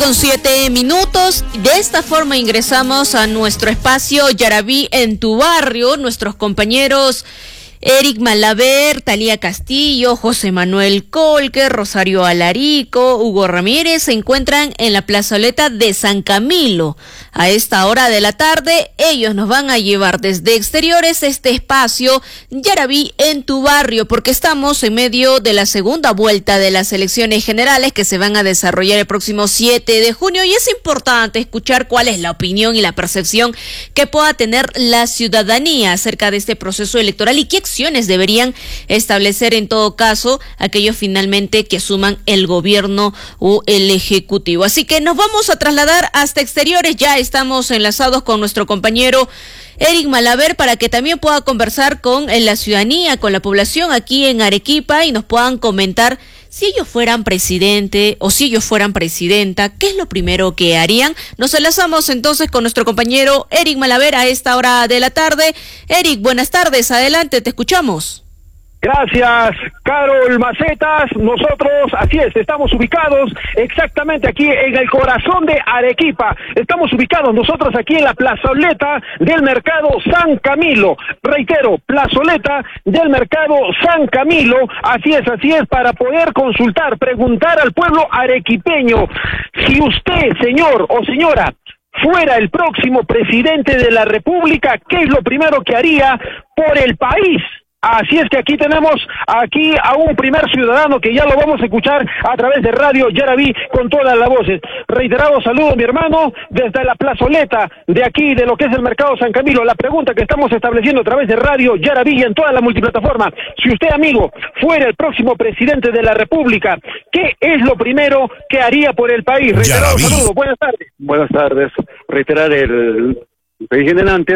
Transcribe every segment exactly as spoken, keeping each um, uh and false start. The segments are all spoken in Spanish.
con siete minutos. De esta forma ingresamos a nuestro espacio Yaraví en tu barrio. Nuestros compañeros Eric Malaver, Talía Castillo, José Manuel Colque, Rosario Alarico, Hugo Ramírez se encuentran en la plazoleta de San Camilo. A esta hora de la tarde, ellos nos van a llevar desde exteriores este espacio Yaraví en tu barrio, porque estamos en medio de la segunda vuelta de las elecciones generales que se van a desarrollar el próximo siete de junio, y es importante escuchar cuál es la opinión y la percepción que pueda tener la ciudadanía acerca de este proceso electoral y qué acciones deberían establecer en todo caso aquellos finalmente que asuman el gobierno o el ejecutivo. Así que nos vamos a trasladar hasta exteriores. Ya estamos enlazados con nuestro compañero Eric Malaver para que también pueda conversar con la ciudadanía, con la población aquí en Arequipa y nos puedan comentar si ellos fueran presidente o si ellos fueran presidenta, ¿qué es lo primero que harían? Nos enlazamos entonces con nuestro compañero Eric Malaver a esta hora de la tarde. Eric, buenas tardes, adelante, te escuchamos. Gracias, Carol Macetas. Nosotros, así es, estamos ubicados exactamente aquí en el corazón de Arequipa. Estamos ubicados nosotros aquí en la plazoleta del Mercado San Camilo. Reitero, plazoleta del Mercado San Camilo. Así es, así es, para poder consultar, preguntar al pueblo arequipeño si usted, señor o señora, fuera el próximo presidente de la República, ¿qué es lo primero que haría por el país? Así es que aquí tenemos aquí a un primer ciudadano que ya lo vamos a escuchar a través de Radio Yaraví con todas las voces. Reiterado saludo, mi hermano, desde la plazoleta de aquí, de lo que es el Mercado San Camilo. La pregunta que estamos estableciendo a través de Radio Yaraví y en toda la multiplataforma: si usted, amigo, fuera el próximo presidente de la República, ¿qué es lo primero que haría por el país? Reiterado saludo, buenas tardes. Buenas tardes. Reiterar el que dijeron antes,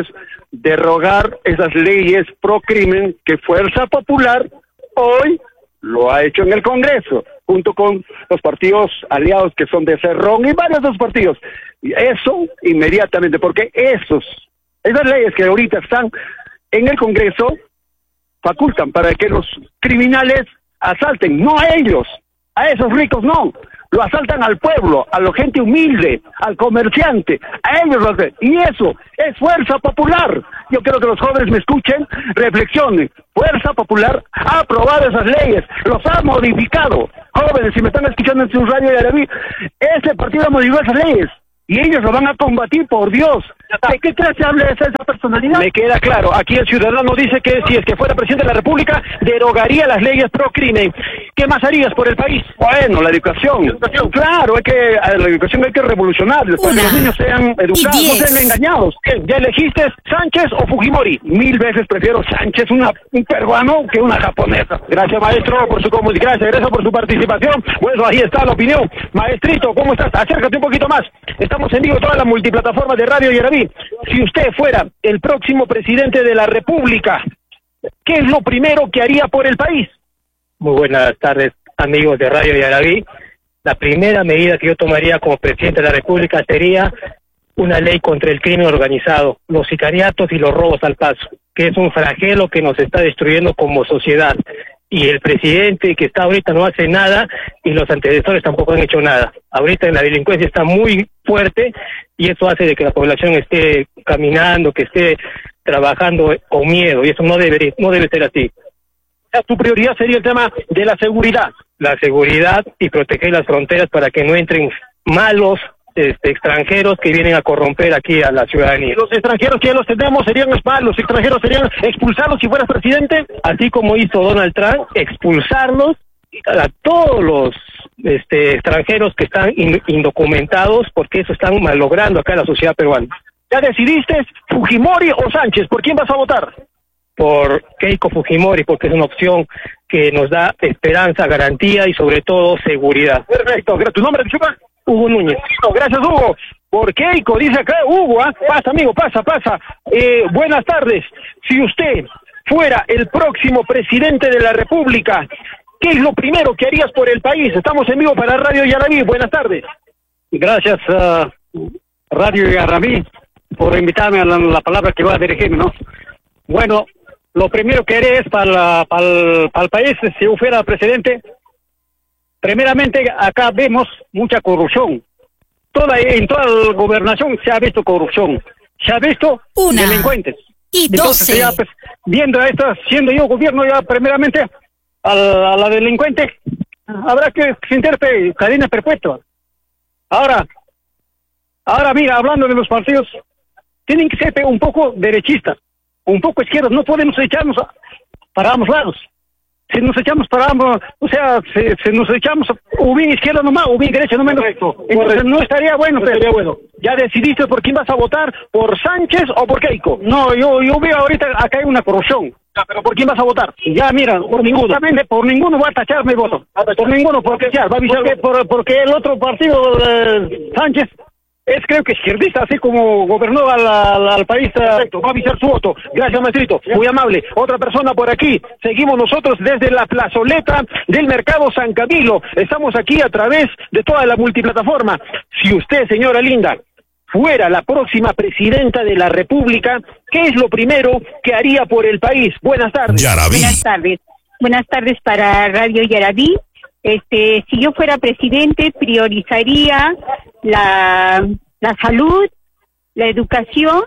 derogar esas leyes pro crimen que Fuerza Popular hoy lo ha hecho en el Congreso, junto con los partidos aliados que son de Cerrón y varios de los partidos. Y eso inmediatamente, porque esos, esas leyes que ahorita están en el Congreso facultan para que los criminales asalten, no a ellos, a esos ricos no. Lo asaltan al pueblo, a la gente humilde, al comerciante, a ellos lo hacen. Y eso es Fuerza Popular. Yo quiero que los jóvenes me escuchen, reflexionen. Fuerza Popular ha aprobado esas leyes, los ha modificado. Jóvenes, si me están escuchando en su radio de Yaraví, ese partido modificó esas leyes. Y ellos lo van a combatir, por Dios. ¿De qué clase habla esa, esa personalidad? Me queda claro. Aquí el ciudadano dice que si es que fuera presidente de la República, derogaría las leyes pro crimen. ¿Qué más harías por el país? Bueno, la educación. educación. Claro, hay que, la educación hay que revolucionar, para que los niños sean educados, no sean engañados. ¿Ya elegiste Sánchez o Fujimori? Mil veces prefiero Sánchez, una, un peruano, que una japonesa. Gracias, maestro, por su comunicación. Gracias, gracias por su participación. Bueno, ahí está la opinión. Maestrito, ¿cómo estás? Acércate un poquito más. Estamos en vivo todas las multiplataformas de Radio Yaraví. Si usted fuera el próximo presidente de la República, ¿qué es lo primero que haría por el país? Muy buenas tardes, amigos de Radio Yaraví. La primera medida que yo tomaría como presidente de la República sería una ley contra el crimen organizado, los sicariatos y los robos al paso, que es un flagelo que nos está destruyendo como sociedad. Y el presidente que está ahorita no hace nada y los antecesores tampoco han hecho nada. Ahorita la delincuencia está muy fuerte y eso hace de que la población esté caminando, que esté trabajando con miedo, y eso no debe, no debe ser así. Tu prioridad sería el tema de la seguridad. La seguridad y proteger las fronteras para que no entren malos Este, extranjeros que vienen a corromper aquí a la ciudadanía. Los extranjeros que ya los tenemos serían expulsados, los extranjeros serían expulsados si fueras presidente. Así como hizo Donald Trump, expulsarlos a todos los este, extranjeros que están in, indocumentados, porque eso están malogrando acá la sociedad peruana. ¿Ya decidiste Fujimori o Sánchez? ¿Por quién vas a votar? Por Keiko Fujimori, porque es una opción que nos da esperanza, garantía y sobre todo seguridad. Perfecto. ¿Tu nombre, Chupa? Hugo Núñez. Gracias, Hugo. Por Keiko, dice acá Hugo, ¿ah? Pasa, amigo, pasa, pasa. Eh, buenas tardes. Si usted fuera el próximo presidente de la República, ¿qué es lo primero que harías por el país? Estamos en vivo para Radio Yaraví. Buenas tardes. Gracias, uh, Radio Yaraví, por invitarme a la, la palabra que va a dirigirme, ¿no? Bueno, lo primero que haré es para, la, para, el, para el país, si yo fuera presidente. Primeramente, acá vemos mucha corrupción. toda en toda la gobernación se ha visto corrupción, se ha visto Una. delincuentes. Y Entonces, doce. ya, pues, viendo a estas, siendo yo gobierno ya primeramente a la, a la delincuente, habrá que sentirte cadena perpetua. Ahora, ahora mira, hablando de los partidos, tienen que ser un poco derechistas, un poco izquierdos, no podemos echarnos a, para ambos lados. Si nos echamos para ambos, o sea, si, si nos echamos o bien izquierda nomás, o bien derecha nomás, correcto, entonces correcto. No estaría bueno, no estaría bueno. ¿Ya decidiste por quién vas a votar? ¿Por Sánchez o por Keiko? No, yo yo veo ahorita acá hay una corrupción. Ya, pero ¿por quién vas a votar? Ya, mira, por ninguno. Por ninguno va a tachar mi voto. Por ninguno, porque ya, va a avisar. Porque, por, porque el otro partido, eh, Sánchez, es creo que izquierdista, así como gobernó al, al, al país. Perfecto, va a avisar su voto. Gracias, maestrito, muy amable. Otra persona por aquí. Seguimos nosotros desde la plazoleta del Mercado San Camilo. Estamos aquí a través de toda la multiplataforma. Si usted, señora linda, fuera la próxima presidenta de la República, ¿qué es lo primero que haría por el país? Buenas tardes. Yaraví. Buenas tardes. Buenas tardes para Radio Yaraví. Este, si yo fuera presidente, priorizaría la, la salud, la educación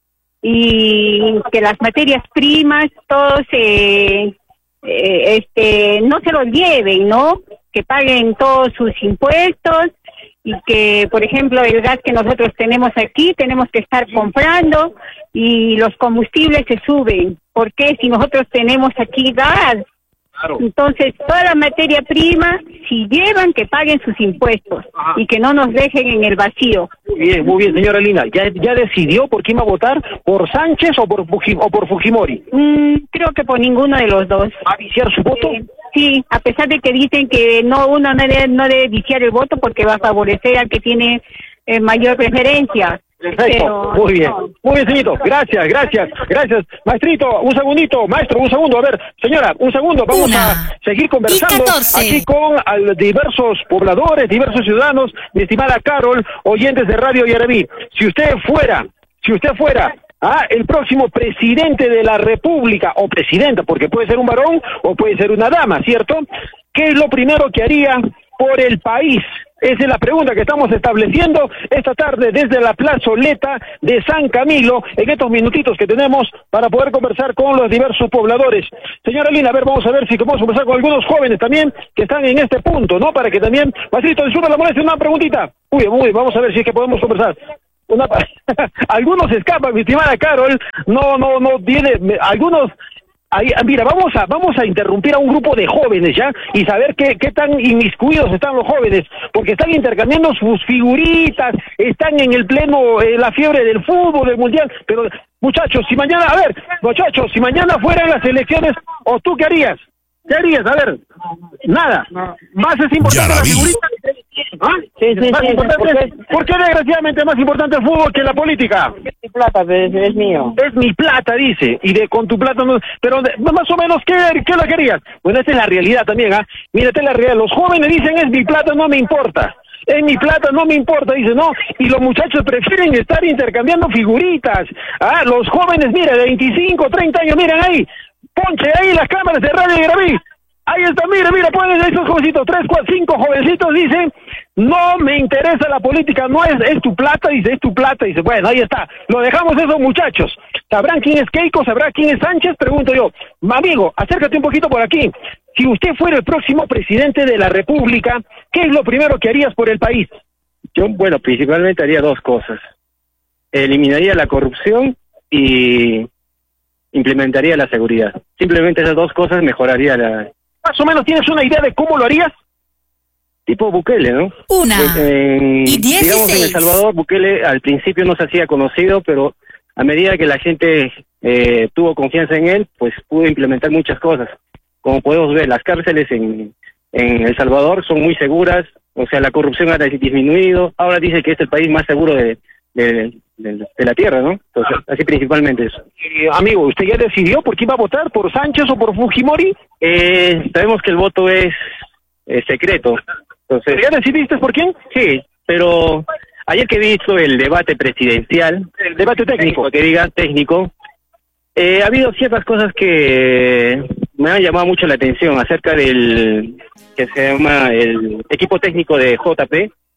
y que las materias primas, todos eh, eh, este, no se los lleven, ¿no? Que paguen todos sus impuestos y que, por ejemplo, el gas que nosotros tenemos aquí, tenemos que estar comprando y los combustibles se suben. ¿Por qué? Si nosotros tenemos aquí gas. Claro. Entonces, toda la materia prima, si llevan, que paguen sus impuestos. Ajá. Y que no nos dejen en el vacío. Muy bien, muy bien, señora Lina. ¿Ya, ya decidió por quién va a votar? ¿Por Sánchez o por, Fuji, o por Fujimori? Mm, creo que por ninguno de los dos. ¿Va a viciar su voto? Eh, sí, a pesar de que dicen que no uno no debe, no debe viciar el voto porque va a favorecer al que tiene eh, mayor preferencia. Perfecto, pero, muy bien, no. Muy bien, señorito, gracias, gracias, gracias. Maestrito, un segundito, maestro, un segundo, a ver, señora, un segundo, vamos Una. a seguir conversando aquí con al, diversos pobladores, diversos ciudadanos, mi estimada Carol, oyentes de Radio Yaraví. Si usted fuera, si usted fuera ah, el próximo presidente de la República, o presidenta, porque puede ser un varón o puede ser una dama, ¿cierto? ¿Qué es lo primero que haría por el país? Esa es la pregunta que estamos estableciendo esta tarde desde la plazoleta de San Camilo, en estos minutitos que tenemos para poder conversar con los diversos pobladores. Señora Lina, a ver, vamos a ver si podemos conversar con algunos jóvenes también que están en este punto, ¿no? Para que también, Patrito, disculpa la molestia, una preguntita. Uy, uy, vamos a ver si es que podemos conversar. Una... algunos escapan, mi estimada Carol, no, no, no, viene, algunos... Ahí, mira, vamos a vamos a interrumpir a un grupo de jóvenes ya y saber qué, qué tan inmiscuidos están los jóvenes, porque están intercambiando sus figuritas, están en el pleno, eh, la fiebre del fútbol, del mundial, pero muchachos, si mañana, a ver, muchachos, si mañana fueran las elecciones, ¿o tú qué harías? ¿Qué harías? A ver, nada, más es importante la figurita. ¿Ah? Sí, sí, más sí, importante, sí. ¿Por qué desgraciadamente es más importante el fútbol que la política? Es mi plata, es, es mío. Es mi plata, dice, y de con tu plata no, pero de, más o menos, ¿qué, qué la querías? Bueno, esa es la realidad también, ¿ah? ¿eh? Mírate la realidad, los jóvenes dicen, es mi plata, no me importa. Es mi plata, no me importa, dice, no, y los muchachos prefieren estar intercambiando figuritas. Ah, los jóvenes, mira, de veinticinco, treinta años, miren ahí, ponche ahí las cámaras de Radio Yaraví. Ahí está, mira, mira, ponen esos jovencitos, tres, cuatro, cinco jovencitos, dicen, no me interesa la política, no es, es tu plata, dice, es tu plata, dice, bueno, ahí está, lo dejamos esos muchachos. ¿Sabrán quién es Keiko? ¿Sabrá quién es Sánchez? Pregunto yo. Amigo, acércate un poquito por aquí. Si usted fuera el próximo presidente de la República, ¿qué es lo primero que harías por el país? Yo, bueno, principalmente haría dos cosas. Eliminaría la corrupción y implementaría la seguridad. Simplemente esas dos cosas mejoraría la... ¿Más o menos tienes una idea de cómo lo harías? Tipo Bukele, ¿no? Una. Pues en, y dieciséis. Digamos, en El Salvador, Bukele al principio no se hacía conocido, pero a medida que la gente eh, tuvo confianza en él, pues pudo implementar muchas cosas. Como podemos ver, las cárceles en, en El Salvador son muy seguras, o sea, la corrupción ha disminuido. Ahora dice que es el país más seguro de, de, de, de la tierra, ¿no? Entonces, así principalmente eso. Eh, amigo, ¿usted ya decidió por quién va a votar? ¿Por Sánchez o por Fujimori? Eh, sabemos que el voto es, es secreto. Entonces, ¿ya decidiste por quién? Sí, pero ayer que he visto el debate presidencial, el debate técnico, que diga técnico, eh, ha habido ciertas cosas que me han llamado mucho la atención acerca del que se llama el equipo técnico de J P.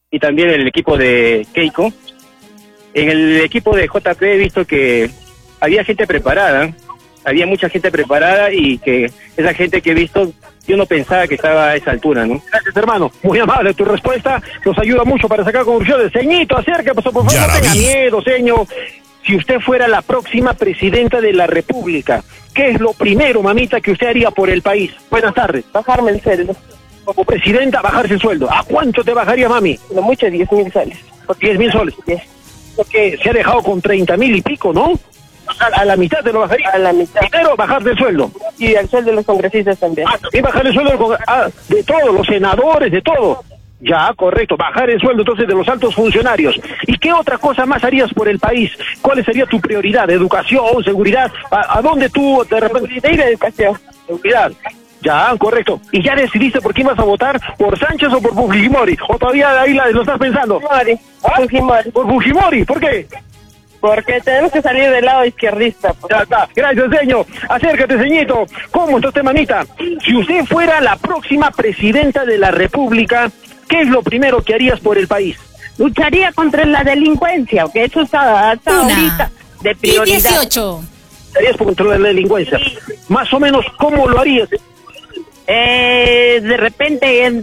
y también el equipo de Keiko. En el equipo de J P he visto que había gente preparada, había mucha gente preparada y que esa gente que he visto, yo no pensaba que estaba a esa altura, ¿no? Gracias, hermano. Muy amable tu respuesta. Nos ayuda mucho para sacar conclusiones. Señito, acérquese, por favor, no tenga miedo, señor. Si usted fuera la próxima presidenta de la República, ¿qué es lo primero, mamita, que usted haría por el país? Buenas tardes. Bajarme el sueldo. Como presidenta, bajarse el sueldo. ¿A cuánto te bajaría, mami? Lo mucho, diez mil soles. diez mil soles. Yes. Porque se ha dejado con treinta mil y pico, ¿no? A, a la mitad te lo bajaría. A la mitad. Primero, bajar el sueldo. Y el sueldo de los congresistas también. Ah, también bajar el sueldo del congre- ah, de todos, los senadores, de todo. Ya, correcto, bajar el sueldo entonces de los altos funcionarios. ¿Y qué otra cosa más harías por el país? ¿Cuál sería tu prioridad? ¿Educación, seguridad? ¿A, a dónde tú de repente? Seguridad y la educación. Seguridad. Ya, correcto. ¿Y ya decidiste por quién vas a votar? ¿Por Sánchez o por Fujimori? ¿O todavía ahí la, lo estás pensando? Fujimori. ¿Ah? Fujimori. ¿Por Fujimori? ¿Por qué? Porque tenemos que salir del lado izquierdista. Pues. Ya está. Gracias, señor. Acércate, señito. ¿Cómo está usted, mamita? Si usted fuera la próxima presidenta de la República, ¿qué es lo primero que harías por el país? Lucharía contra la delincuencia, que eso está, está ahorita de prioridad. Y dieciocho. ¿Harías por controlar la delincuencia? Más o menos, ¿cómo lo harías? Eh, de repente en,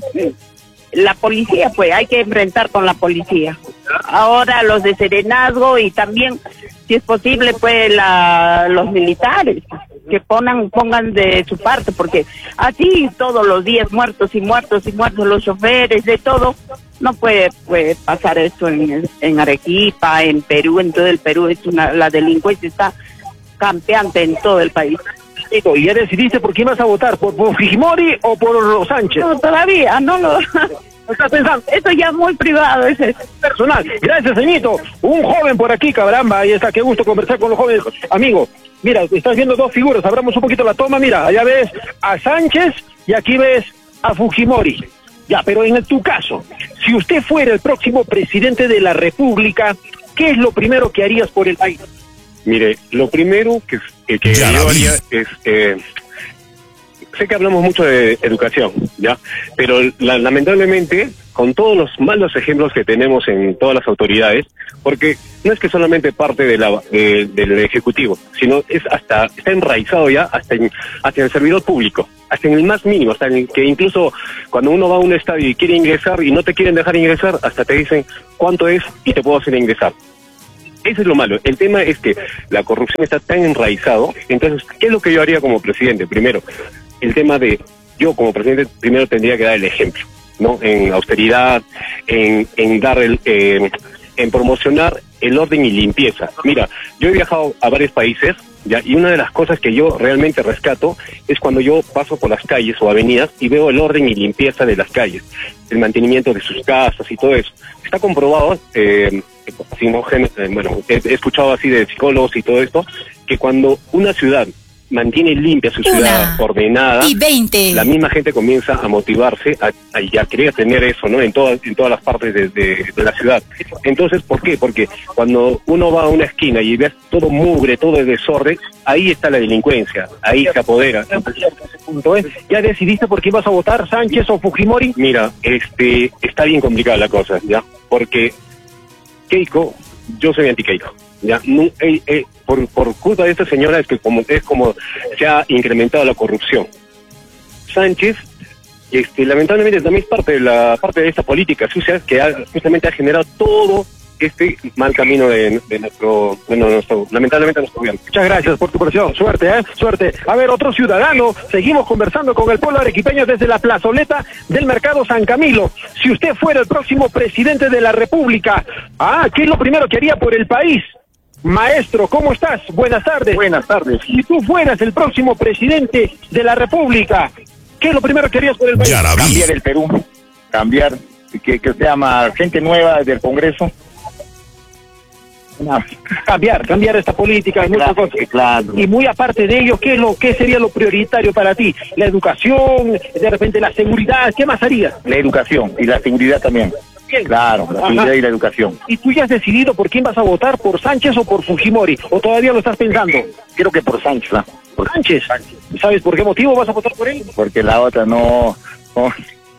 la policía, pues hay que enfrentar con la policía. Ahora los de serenazgo y también, si es posible, pues la, los militares que pongan pongan de su parte, porque así todos los días muertos y muertos y muertos los choferes, de todo, no puede, puede pasar esto en, en Arequipa, en Perú, en todo el Perú. Es una, la delincuencia está campeante en todo el país. ¿Y ya decidiste por quién vas a votar? ¿Por, por Fujimori o por Sánchez? No, todavía, no lo... ¿Qué estás pensando? Eso ya muy privado, ese es personal. Gracias, señito. Un joven por aquí, caramba, ahí está, qué gusto conversar con los jóvenes. Amigo, mira, estás viendo dos figuras, abramos un poquito la toma, mira, allá ves a Sánchez y aquí ves a Fujimori. Ya, pero en tu caso, si usted fuera el próximo presidente de la República, ¿qué es lo primero que harías por el país? Mire, lo primero que, que, que yo haría es... Eh, sé que hablamos mucho de educación, ¿ya? Pero la, lamentablemente, con todos los malos ejemplos que tenemos en todas las autoridades, porque no es que solamente parte de la, de, del Ejecutivo, sino es hasta, está enraizado ya hasta en, hasta en el servidor público, hasta en el más mínimo, hasta en el que incluso cuando uno va a un estadio y quiere ingresar y no te quieren dejar ingresar, hasta te dicen cuánto es y te puedo hacer ingresar. Eso es lo malo. El tema es que la corrupción está tan enraizado. Entonces, ¿qué es lo que yo haría como presidente? Primero, el tema de, yo como presidente primero tendría que dar el ejemplo, ¿no? En austeridad, en, en dar el, eh, en promocionar el orden y limpieza. Mira, yo he viajado a varios países, ya, y una de las cosas que yo realmente rescato es cuando yo paso por las calles o avenidas y veo el orden y limpieza de las calles, el mantenimiento de sus casas y todo eso. Está comprobado, eh, bueno, he, he escuchado así de psicólogos y todo esto, que cuando una ciudad mantiene limpia su ciudad, Una ordenada, y veinte. La misma gente comienza a motivarse a, a, y a querer tener eso, ¿no? En todas en todas las partes de, de, de la ciudad. Entonces, ¿por qué? Porque cuando uno va a una esquina y ves todo mugre, todo el desorden, ahí está la delincuencia, ahí se apodera. ¿Ya decidiste por quién vas a votar, Sánchez o Fujimori? Mira, este, está bien complicada la cosa, ¿ya? Porque Keiko, yo soy anti-Keiko, ¿ya? No, eh, eh, por, por culpa de esta señora es que como es como se ha incrementado la corrupción. Sánchez, este, lamentablemente también es parte de la parte de esta política sucia que ha, justamente ha generado todo este mal camino de, de nuestro, bueno, nuestro, lamentablemente nuestro gobierno. Muchas gracias por tu presión, suerte, ¿eh? Suerte. A ver, otro ciudadano, seguimos conversando con el pueblo arequipeño desde la plazoleta del Mercado San Camilo. Si usted fuera el próximo presidente de la República, ah, ¿qué es lo primero que haría por el país? Maestro, ¿cómo estás? Buenas tardes. Buenas tardes. Si tú fueras el próximo presidente de la República, ¿qué es lo primero que harías por el país? Yarabí. Cambiar el Perú, cambiar, que, que se llama gente nueva del Congreso. No. Cambiar, cambiar esta política y muchas Claro, cosas. claro. Y muy aparte de ello, ¿qué es lo qué sería lo prioritario para ti? La educación, de repente la seguridad, ¿qué más harías? La educación y la seguridad también. Bien. Claro, la Ajá. seguridad y la educación. ¿Y tú ya has decidido por quién vas a votar, por Sánchez o por Fujimori? ¿O todavía lo estás pensando? Creo que por Sánchez, ¿no? ¿Por Sánchez? ¿Sabes por qué motivo vas a votar por él? Porque la otra no... no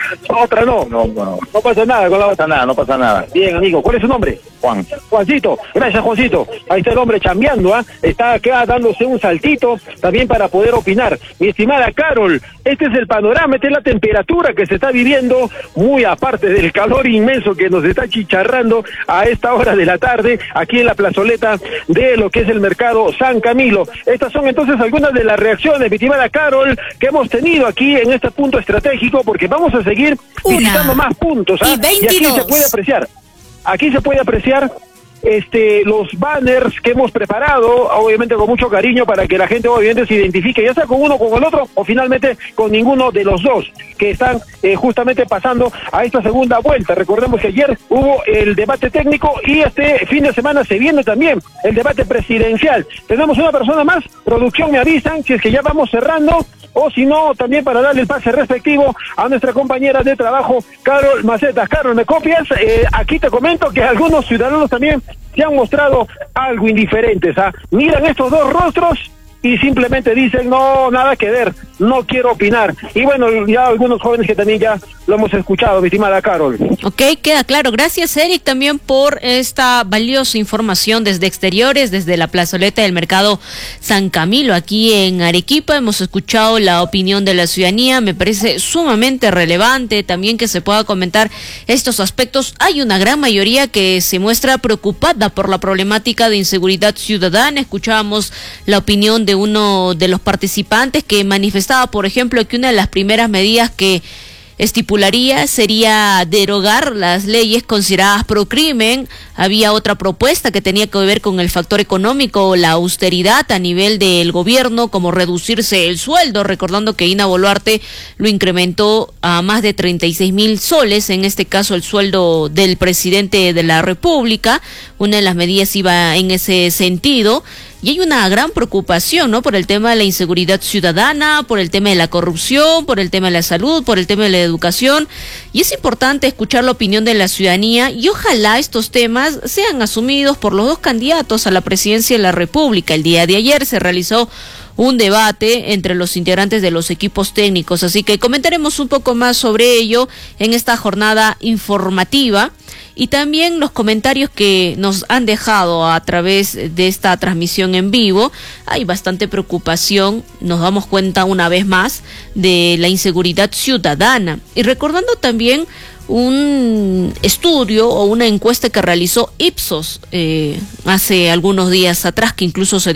Otra no. No, no, No pasa nada con la no otra. pasa nada, no pasa nada. Bien, amigo. ¿Cuál es su nombre? Juan. Juancito, gracias Juancito. Ahí está el hombre chambeando, ¿ah? Está acá dándose un saltito también para poder opinar. Mi estimada Carol, este es el panorama, esta es la temperatura que se está viviendo, muy aparte del calor inmenso que nos está chicharrando a esta hora de la tarde, aquí en la plazoleta de lo que es el mercado San Camilo. Estas son entonces algunas de las reacciones, mi estimada Carol, que hemos tenido aquí en este punto estratégico, porque vamos a seguir Una visitando más puntos, ¿ah? y Y aquí veintidós. se puede apreciar. Aquí se puede apreciar este los banners que hemos preparado, obviamente con mucho cariño, para que la gente obviamente se identifique, ya sea con uno, con el otro, o finalmente con ninguno de los dos que están eh, justamente pasando a esta segunda vuelta. Recordemos que ayer hubo el debate técnico y este fin de semana se viene también el debate presidencial. Tenemos una persona más, producción me avisan si es que ya vamos cerrando, o si no, también para darle el pase respectivo a nuestra compañera de trabajo, Carol Macetas. Carol, ¿me copias? Eh, aquí te comento que algunos ciudadanos también se han mostrado algo indiferentes, ¿ah? Miran estos dos rostros y simplemente dicen, no, nada que ver, no quiero opinar. Y bueno, ya algunos jóvenes que también ya lo hemos escuchado, mi estimada Carol. Ok, queda claro. Gracias, Eric, también por esta valiosa información desde exteriores, desde la plazoleta del mercado San Camilo, aquí en Arequipa. Hemos escuchado la opinión de la ciudadanía, me parece sumamente relevante también que se pueda comentar estos aspectos. Hay una gran mayoría que se muestra preocupada por la problemática de inseguridad ciudadana. Escuchábamos la opinión de uno de los participantes que manifestaba, por ejemplo, que una de las primeras medidas que estipularía sería derogar las leyes consideradas pro crimen. Había otra propuesta que tenía que ver con el factor económico, la austeridad a nivel del gobierno, como reducirse el sueldo, recordando que Ina Boluarte lo incrementó a más de treinta y seis mil soles, en este caso el sueldo del presidente de la República. Una de las medidas iba en ese sentido. Y hay una gran preocupación, ¿no? Por el tema de la inseguridad ciudadana, por el tema de la corrupción, por el tema de la salud, por el tema de la educación. Y es importante escuchar la opinión de la ciudadanía y ojalá estos temas sean asumidos por los dos candidatos a la presidencia de la República. El día de ayer se realizó un debate entre los integrantes de los equipos técnicos, así que comentaremos un poco más sobre ello en esta jornada informativa. Y también los comentarios que nos han dejado a través de esta transmisión en vivo. Hay bastante preocupación, nos damos cuenta una vez más, de la inseguridad ciudadana. Y recordando también un estudio o una encuesta que realizó Ipsos eh, hace algunos días atrás, que incluso se dio